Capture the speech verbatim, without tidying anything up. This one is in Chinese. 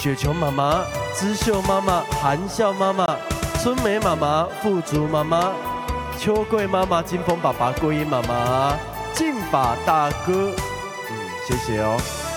雪球妈妈、知秀妈妈、含笑妈妈、春梅妈妈、富足妈妈、秋桂妈妈、金峰爸爸、桂英妈妈、金发大哥，嗯，谢谢哦。